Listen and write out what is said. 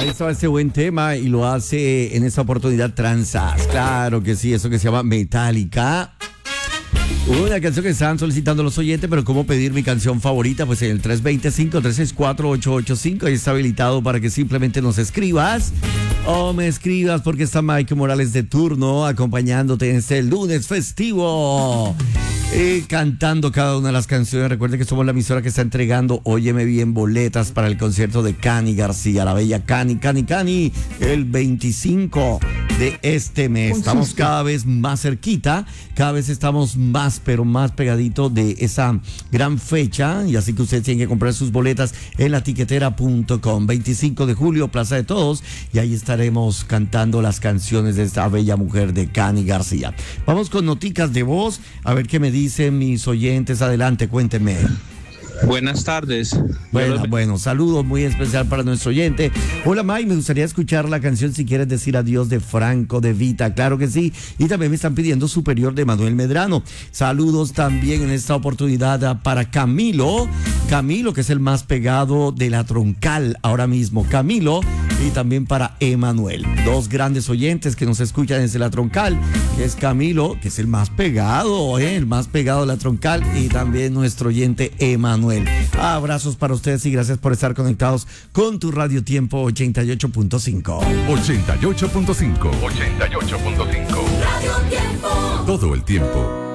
Ahí estaba este buen tema y lo hace en esta oportunidad Transas. Claro que sí, eso que se llama Metallica. Una canción que estaban solicitando los oyentes, pero ¿cómo pedir mi canción favorita? Pues en el 325-364-885, ahí está habilitado para que simplemente nos escribas o me escribas, porque está Mike Morales de turno acompañándote en este lunes festivo. Cantando cada una de las canciones. Recuerden que somos la emisora que está entregando, óyeme bien, boletas para el concierto de Cani García, la bella Cani, el 25 de este mes. Estamos cada vez más cerquita, cada vez estamos más, pero más pegadito de esa gran fecha, y así que ustedes tienen que comprar sus boletas en latiquetera.com. 25 de julio, Plaza de Todos, y ahí estaremos cantando las canciones de esta bella mujer de Cani García. Vamos con noticas de voz, a ver qué me dicen mis oyentes. Adelante, cuéntenme. Buenas tardes. Bueno, saludos muy especial para nuestro oyente. Hola, May, me gustaría escuchar la canción Si Quieres Decir Adiós de Franco de Vita. Claro que sí. Y también me están pidiendo Superior de Manuel Medrano. Saludos también en esta oportunidad para Camilo, que es el más pegado de la Troncal ahora mismo. Camilo, y también para Emanuel. Dos grandes oyentes que nos escuchan desde la Troncal, que es Camilo, que es el más pegado, el más pegado de la Troncal, y también nuestro oyente Emanuel. Abrazos para ustedes y gracias por estar conectados con tu Radio Tiempo 88.5. 88.5. Radio Tiempo. Todo el tiempo.